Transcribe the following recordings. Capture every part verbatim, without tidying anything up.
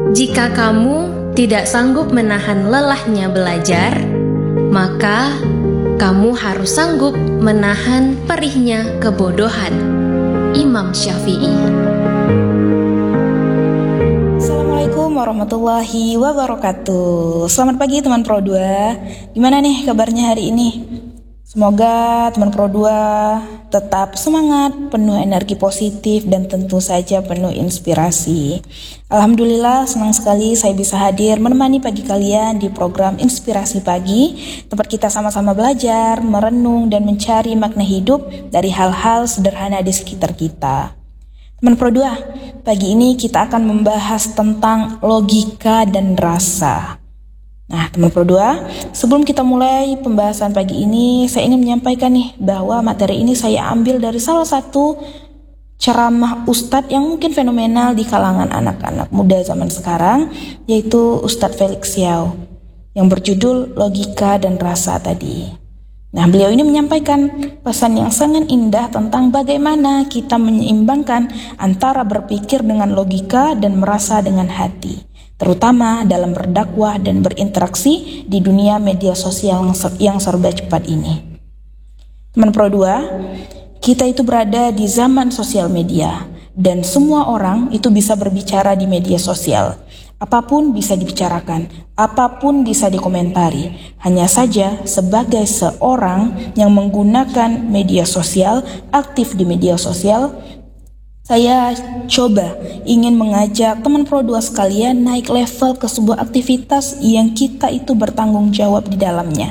Jika kamu tidak sanggup menahan lelahnya belajar, maka kamu harus sanggup menahan perihnya kebodohan. Imam Syafi'i. Assalamualaikum warahmatullahi wabarakatuh. Selamat pagi teman Pro dua. Gimana nih kabarnya hari ini? Semoga teman Pro dua tetap semangat, penuh energi positif, dan tentu saja penuh inspirasi. Alhamdulillah, senang sekali saya bisa hadir menemani pagi kalian di program Inspirasi Pagi, tempat kita sama-sama belajar, merenung, dan mencari makna hidup dari hal-hal sederhana di sekitar kita. Teman Pro dua, pagi ini kita akan membahas tentang logika dan rasa. Nah, teman Pro dua, sebelum kita mulai pembahasan pagi ini, saya ingin menyampaikan nih bahwa materi ini saya ambil dari salah satu ceramah Ustadz yang mungkin fenomenal di kalangan anak-anak muda zaman sekarang, yaitu Ustadz Felix Xiao, yang berjudul Logika dan Rasa tadi. Nah, beliau ini menyampaikan pesan yang sangat indah tentang bagaimana kita menyeimbangkan antara berpikir dengan logika dan merasa dengan hati, terutama dalam berdakwah dan berinteraksi di dunia media sosial yang serba cepat ini. Teman Pro dua, kita itu berada di zaman sosial media, dan semua orang itu bisa berbicara di media sosial. Apapun bisa dibicarakan, apapun bisa dikomentari. Hanya saja sebagai seorang yang menggunakan media sosial, aktif di media sosial, saya coba ingin mengajak teman Pro dua sekalian naik level ke sebuah aktivitas yang kita itu bertanggung jawab di dalamnya.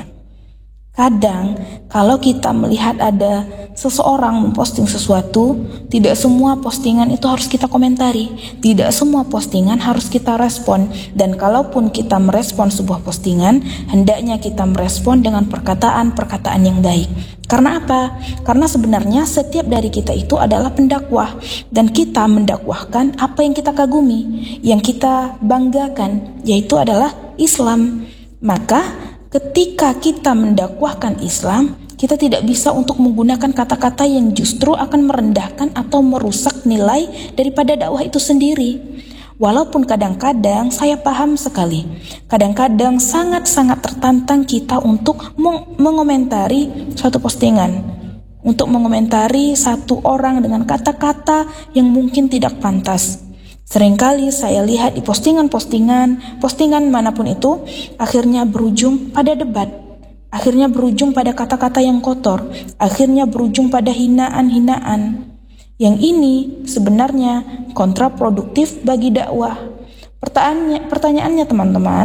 Kadang kalau kita melihat ada seseorang memposting sesuatu, tidak semua postingan itu harus kita komentari, tidak semua postingan harus kita respon. Dan kalaupun kita merespon sebuah postingan, hendaknya kita merespon dengan perkataan-perkataan yang baik. Karena apa? Karena sebenarnya setiap dari kita itu adalah pendakwah, dan kita mendakwahkan apa yang kita kagumi, yang kita banggakan, yaitu adalah Islam. Maka ketika kita mendakwahkan Islam, kita tidak bisa untuk menggunakan kata-kata yang justru akan merendahkan atau merusak nilai daripada dakwah itu sendiri. Walaupun kadang-kadang saya paham sekali, kadang-kadang sangat-sangat tertantang kita untuk meng- mengomentari suatu postingan, untuk mengomentari satu orang dengan kata-kata yang mungkin tidak pantas. Seringkali saya lihat di postingan-postingan, postingan manapun itu, akhirnya berujung pada debat, akhirnya berujung pada kata-kata yang kotor, akhirnya berujung pada hinaan-hinaan. Yang ini sebenarnya kontraproduktif bagi dakwah. Pertanyaannya, pertanyaannya teman-teman,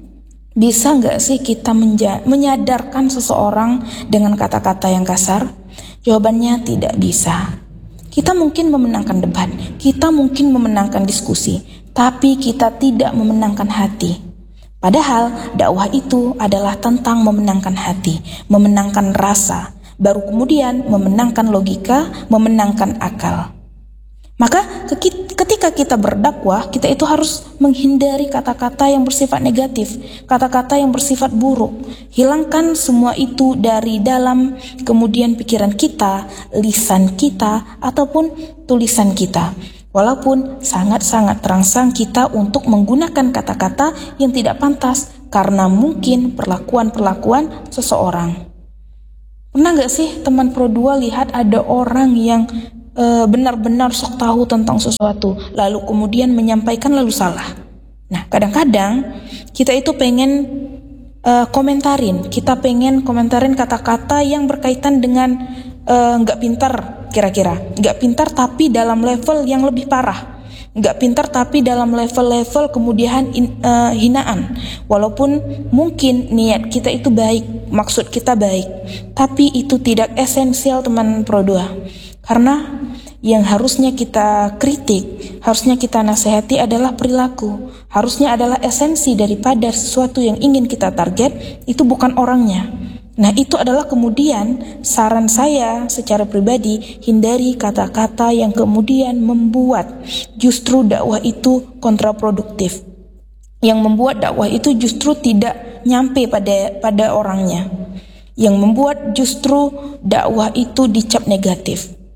bisa nggak sih kita menja- menyadarkan seseorang dengan kata-kata yang kasar? Jawabannya tidak bisa. Kita mungkin memenangkan debat, kita mungkin memenangkan diskusi, tapi kita tidak memenangkan hati. Padahal dakwah itu adalah tentang memenangkan hati, memenangkan rasa, baru kemudian memenangkan logika, memenangkan akal. Maka ketika kita berdakwah, kita itu harus menghindari kata-kata yang bersifat negatif, kata-kata yang bersifat buruk. Hilangkan semua itu dari dalam kemudian pikiran kita, lisan kita, ataupun tulisan kita. Walaupun sangat-sangat terangsang kita untuk menggunakan kata-kata yang tidak pantas karena mungkin perlakuan-perlakuan seseorang. Pernah gak sih teman Pro dua lihat ada orang yang e, benar-benar sok tahu tentang sesuatu, lalu kemudian menyampaikan lalu salah? Nah, kadang-kadang kita itu pengen e, komentarin, kita pengen komentarin kata-kata yang berkaitan dengan e, gak pintar, kira-kira gak pintar tapi dalam level yang lebih parah, gak pintar tapi dalam level-level kemudian in, uh, hinaan. Walaupun mungkin niat kita itu baik, maksud kita baik, tapi itu tidak esensial teman Pro dua. Karena yang harusnya kita kritik, harusnya kita nasihati adalah perilaku. Harusnya adalah esensi daripada sesuatu yang ingin kita target, itu bukan orangnya. Nah, itu adalah kemudian saran saya secara pribadi, hindari kata-kata yang kemudian membuat justru dakwah itu kontraproduktif, yang membuat dakwah itu justru tidak nyampe pada pada orangnya, yang membuat justru dakwah itu dicap negatif.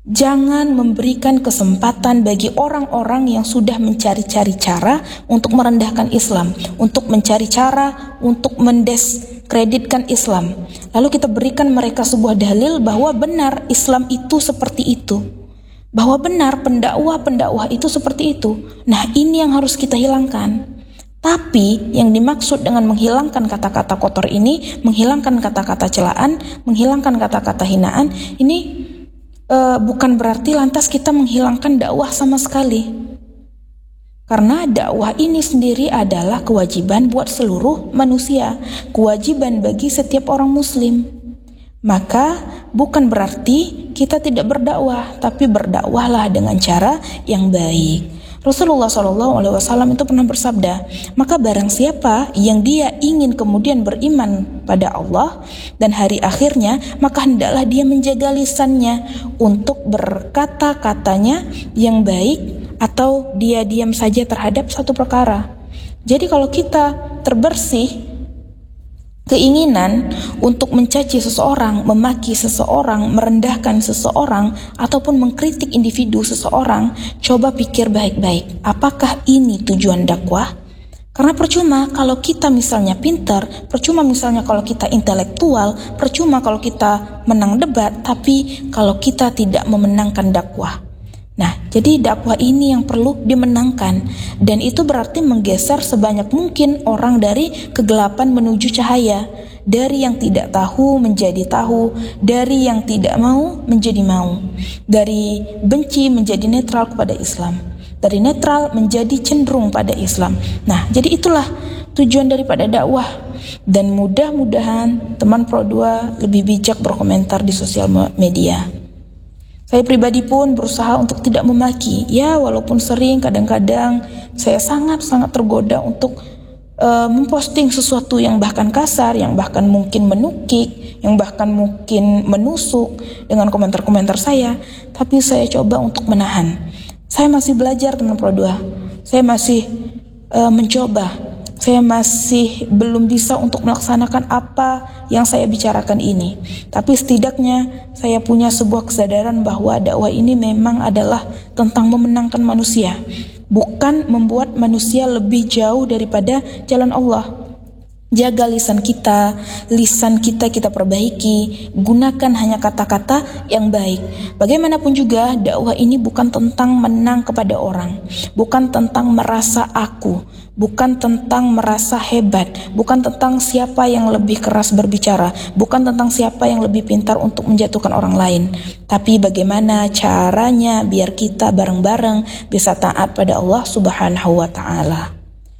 Jangan memberikan kesempatan bagi orang-orang yang sudah mencari-cari cara untuk merendahkan Islam, untuk mencari cara untuk mendiskreditkan Islam. Lalu kita berikan mereka sebuah dalil bahwa benar Islam itu seperti itu, bahwa benar pendakwah-pendakwah itu seperti itu. Nah, ini yang harus kita hilangkan. Tapi yang dimaksud dengan menghilangkan kata-kata kotor ini, menghilangkan kata-kata celaan, menghilangkan kata-kata hinaan, ini Uh, bukan berarti lantas kita menghilangkan dakwah sama sekali. Karena dakwah ini sendiri adalah kewajiban buat seluruh manusia, kewajiban bagi setiap orang muslim. Maka bukan berarti kita tidak berdakwah, tapi berdakwahlah dengan cara yang baik. Rasulullah shallallahu alaihi wasallam itu pernah bersabda, maka barang siapa yang dia ingin kemudian beriman pada Allah dan hari akhirnya, maka hendaklah dia menjaga lisannya untuk berkata-katanya yang baik, atau dia diam saja terhadap satu perkara. Jadi kalau kita terbersih keinginan untuk mencaci seseorang, memaki seseorang, merendahkan seseorang, ataupun mengkritik individu seseorang, coba pikir baik-baik, apakah ini tujuan dakwah? Karena percuma kalau kita misalnya pintar, percuma misalnya kalau kita intelektual, percuma kalau kita menang debat, tapi kalau kita tidak memenangkan dakwah. Nah, jadi dakwah ini yang perlu dimenangkan, dan itu berarti menggeser sebanyak mungkin orang dari kegelapan menuju cahaya, dari yang tidak tahu menjadi tahu, dari yang tidak mau menjadi mau, dari benci menjadi netral kepada Islam, dari netral menjadi cenderung pada Islam. Nah, jadi itulah tujuan daripada dakwah, dan mudah-mudahan teman Pro dua lebih bijak berkomentar di sosial media. Saya pribadi pun berusaha untuk tidak memaki. Ya, walaupun sering kadang-kadang saya sangat-sangat tergoda untuk uh, memposting sesuatu yang bahkan kasar, yang bahkan mungkin menukik, yang bahkan mungkin menusuk dengan komentar-komentar saya. Tapi saya coba untuk menahan. Saya masih belajar teman Pro dua. Saya masih uh, mencoba. Saya masih belum bisa untuk melaksanakan apa yang saya bicarakan ini. Tapi setidaknya saya punya sebuah kesadaran bahwa dakwah ini memang adalah tentang memenangkan manusia, bukan membuat manusia lebih jauh daripada jalan Allah. Jaga lisan kita, lisan kita kita perbaiki, gunakan hanya kata-kata yang baik. Bagaimanapun juga dakwah ini bukan tentang menang kepada orang, bukan tentang merasa aku, bukan tentang merasa hebat, bukan tentang siapa yang lebih keras berbicara, bukan tentang siapa yang lebih pintar untuk menjatuhkan orang lain. Tapi bagaimana caranya biar kita bareng-bareng bisa taat pada Allah Subhanahu wa Ta'ala.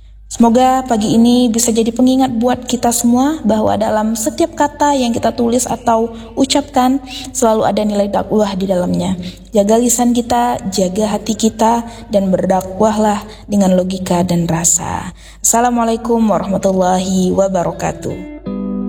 Semoga pagi ini bisa jadi pengingat buat kita semua bahwa dalam setiap kata yang kita tulis atau ucapkan selalu ada nilai dakwah di dalamnya. Jaga lisan kita, jaga hati kita, dan berdakwahlah dengan logika dan rasa. Assalamualaikum warahmatullahi wabarakatuh.